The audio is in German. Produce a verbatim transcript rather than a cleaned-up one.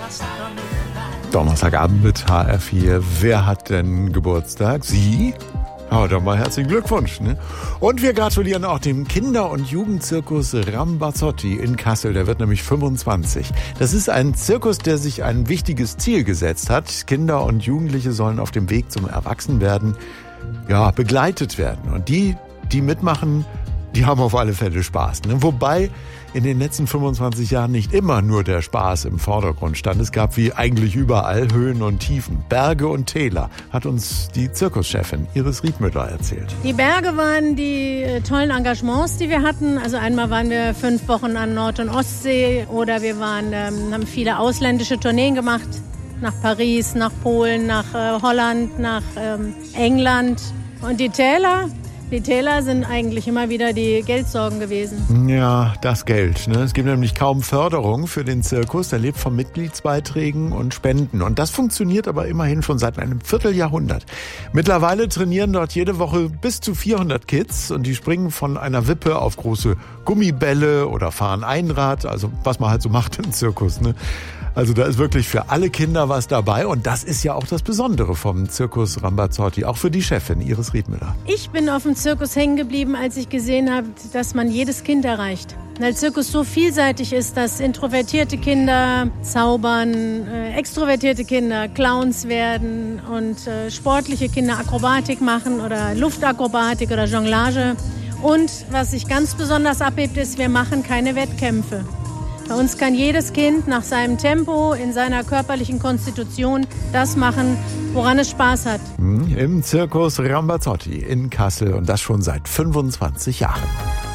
Donnerstagabend mit H R vier. Wer hat denn Geburtstag? Sie? Aber doch mal herzlichen Glückwunsch. Ne? Und wir gratulieren auch dem Kinder- und Jugendzirkus Ramazzotti in Kassel. Der wird nämlich fünfundzwanzig. Das ist ein Zirkus, der sich ein wichtiges Ziel gesetzt hat. Kinder und Jugendliche sollen auf dem Weg zum Erwachsenwerden ja, begleitet werden. Und die, die mitmachen, die haben auf alle Fälle Spaß. Ne? Wobei in den letzten fünfundzwanzig Jahren nicht immer nur der Spaß im Vordergrund stand. Es gab wie eigentlich überall Höhen und Tiefen, Berge und Täler, hat uns die Zirkuschefin Iris Riedmüller erzählt. Die Berge waren die äh, tollen Engagements, die wir hatten. Also einmal waren wir fünf Wochen an Nord- und Ostsee oder wir waren, ähm, haben viele ausländische Tourneen gemacht. Nach Paris, nach Polen, nach äh, Holland, nach ähm, England. Und die Täler? Die Täler sind eigentlich immer wieder die Geldsorgen gewesen. Ja, das Geld. Ne? Es gibt nämlich kaum Förderung für den Zirkus. Der lebt von Mitgliedsbeiträgen und Spenden. Und das funktioniert aber immerhin schon seit einem Vierteljahrhundert. Mittlerweile trainieren dort jede Woche bis zu vierhundert Kids. Und die springen von einer Wippe auf große Gummibälle oder fahren Einrad. Also was man halt so macht im Zirkus. Ne? Also da ist wirklich für alle Kinder was dabei. Und das ist ja auch das Besondere vom Zirkus Ramazzotti. Auch für die Chefin Iris Riedmüller. Ich bin auf dem Zirkus hängen geblieben, als ich gesehen habe, dass man jedes Kind erreicht. Weil Zirkus so vielseitig ist, dass introvertierte Kinder zaubern, äh, extrovertierte Kinder Clowns werden und äh, sportliche Kinder Akrobatik machen oder Luftakrobatik oder Jonglage. Und was sich ganz besonders abhebt, ist, wir machen keine Wettkämpfe. Bei uns kann jedes Kind nach seinem Tempo, in seiner körperlichen Konstitution das machen, woran es Spaß hat. Im Zirkus Ramazzotti in Kassel und das schon seit fünfundzwanzig Jahren.